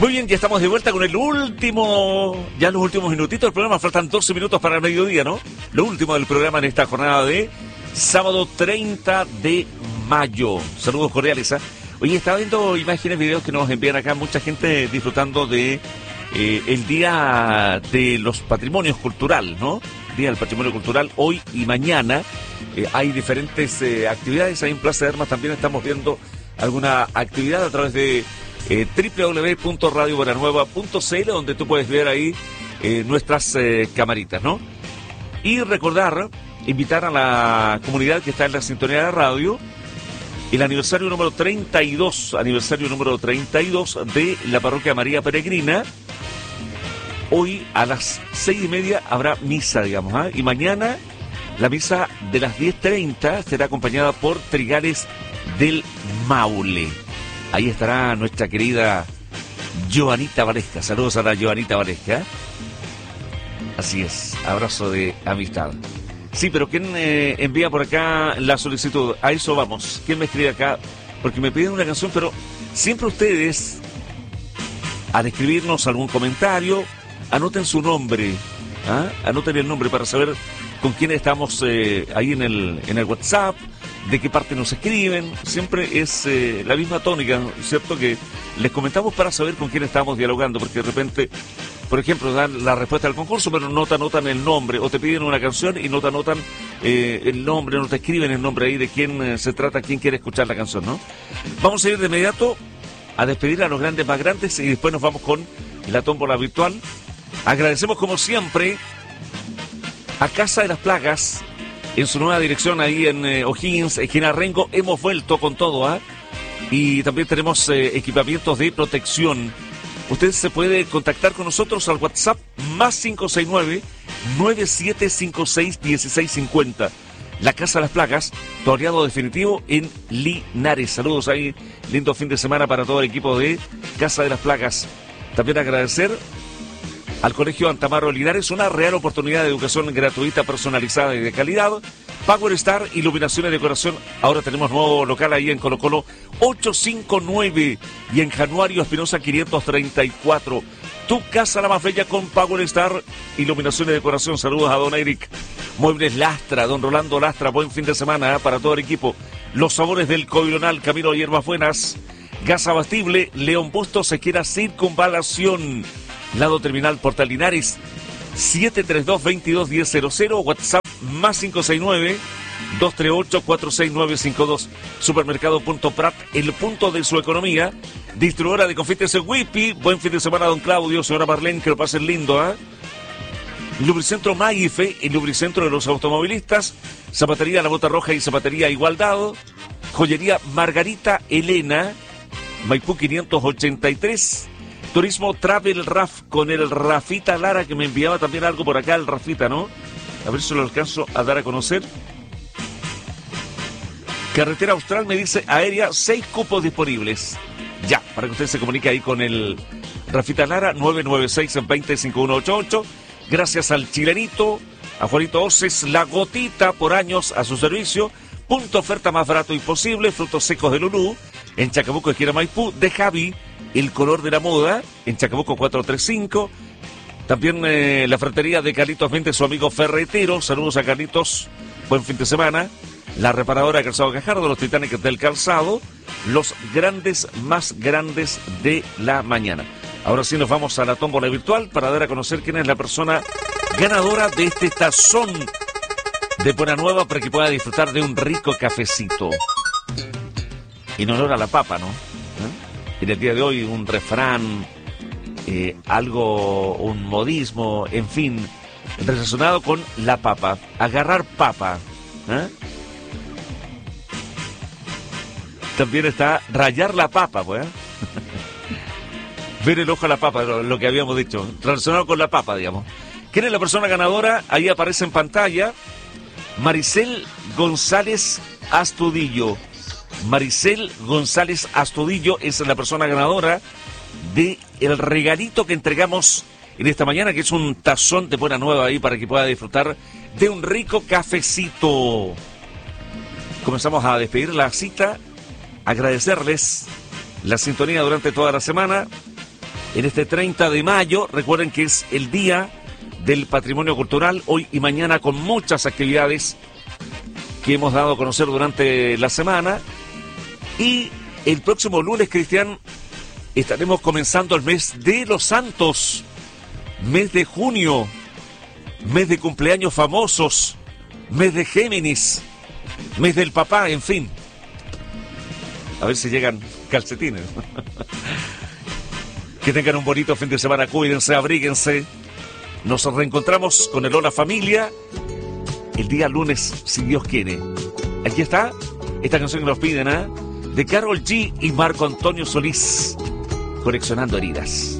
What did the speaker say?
Muy bien, ya estamos de vuelta con el último, ya los últimos minutitos del programa. Faltan 12 minutos para el mediodía, ¿no? Lo último del programa en esta jornada de sábado 30 de mayo. Saludos cordiales, ¿eh? Oye, estaba viendo imágenes, videos que nos envían acá. Mucha gente disfrutando de el Día de los Patrimonios Cultural, ¿no? Día del Patrimonio Cultural, hoy y mañana. Hay diferentes actividades. Ahí en Plaza de Armas también estamos viendo alguna actividad a través de www.radiobuenanueva.cl, donde tú puedes ver ahí nuestras camaritas, ¿no? Y recordar, invitar a la comunidad que está en la sintonía de la radio, el aniversario número 32 de la parroquia María Peregrina. Hoy a las 6:30 habrá misa, digamos, ¿eh? Y mañana la misa de las 10:30 será acompañada por Trigales del Maule. Ahí estará nuestra querida Joanita Valesca. Saludos a la Joanita Valesca. Así es, abrazo de amistad. Sí, pero ¿quién envía por acá la solicitud? A eso vamos. ¿Quién me escribe acá? Porque me piden una canción, pero siempre ustedes, al escribirnos algún comentario, anoten su nombre. ¿Ah? Anoten el nombre para saber con quién estamos ahí en el WhatsApp, de qué parte nos escriben. Siempre es la misma tónica, ¿cierto? Que les comentamos para saber con quién estamos dialogando, porque de repente, por ejemplo, dan la respuesta al concurso, pero no te anotan el nombre, o te piden una canción y no te anotan el nombre, no te escriben el nombre ahí de quién se trata, quién quiere escuchar la canción, ¿no? Vamos a ir de inmediato a despedir a los grandes más grandes y después nos vamos con la tómbola virtual. Agradecemos como siempre a Casa de las Plagas en su nueva dirección ahí en O'Higgins, esquina Rengo. Hemos vuelto con todo, ¿ah? Y también tenemos equipamientos de protección. Usted se puede contactar con nosotros al WhatsApp más 569-9756-1650. La Casa de las Plagas, tu aliado definitivo en Linares. Saludos ahí, lindo fin de semana para todo el equipo de Casa de las Plagas. También agradecer al Colegio Antamaro Linares, una real oportunidad de educación gratuita, personalizada y de calidad. Power Star, iluminación y decoración. Ahora tenemos nuevo local ahí en Colo Colo 859 y en Januario Espinosa 534. Tu casa la más bella con Power Star, iluminación y decoración. Saludos a don Eric. Muebles Lastra, don Rolando Lastra. Buen fin de semana para todo el equipo. Los sabores del Covilonal, camino a Hierbas Buenas. Gas abastible, León Bustos, Sequera Circunvalación. Lado Terminal Portal Linares, 732-22-1000, WhatsApp más 569-238-46952. Supermercado Punto Prat, el punto de su economía. Distribuidora de confites Whippy. Buen fin de semana, don Claudio, señora Marlene, que lo pasen lindo, ¿eh? Lubricentro Maife, el lubricentro de los automovilistas. Zapatería La Bota Roja y Zapatería Igualdad. Joyería Margarita Elena, Maipú 583. Turismo Travel Raf con el Rafita Lara, que me enviaba también algo por acá, el Rafita, ¿no? A ver si lo alcanzo a dar a conocer. Carretera Austral me dice aérea, 6 cupos disponibles. Ya, para que usted se comunique ahí con el Rafita Lara, 996-205188. Gracias al Chilenito, a Juanito Oces, La Gotita, por años a su servicio. Punto oferta más barato imposible, frutos secos de Lulú, en Chacabuco, esquina Maipú, de Javi, el color de la moda, en Chacabuco 435. También la ferretería de Carlitos Vente, su amigo ferretero. Saludos a Carlitos, buen fin de semana. La reparadora de Calzado Cajardo, los Titanes del Calzado, los grandes más grandes de la mañana. Ahora sí nos vamos a la tómbola virtual para dar a conocer quién es la persona ganadora de este tazón de Buena Nueva para que pueda disfrutar de un rico cafecito. En honor a la papa, ¿no? En el día de hoy un refrán, algo, un modismo, en fin, relacionado con la papa. Agarrar papa. También está rayar la papa, pues. Ver el ojo a la papa, lo que habíamos dicho, relacionado con la papa, digamos. ¿Quién es la persona ganadora? Ahí aparece en pantalla. Maricel González Astudillo. Maricel González Astudillo es la persona ganadora de el regalito que entregamos en esta mañana, que es un tazón de Buena Nueva ahí para que pueda disfrutar de un rico cafecito. Comenzamos a despedir la cita, agradecerles la sintonía durante toda la semana. en este 30 de mayo. Recuerden que es el Día del Patrimonio Cultural, hoy y mañana, con muchas actividades que hemos dado a conocer durante la semana. Y el próximo lunes, Cristian, estaremos comenzando el mes de los santos, mes de junio, mes de cumpleaños famosos, mes de Géminis, mes del papá, en fin. A ver si llegan calcetines. Que tengan un bonito fin de semana, cuídense, abríguense. Nos reencontramos con el Hola Familia el día lunes, si Dios quiere. Aquí está esta canción que nos piden, de Karol G y Marco Antonio Solís, Coleccionando Heridas.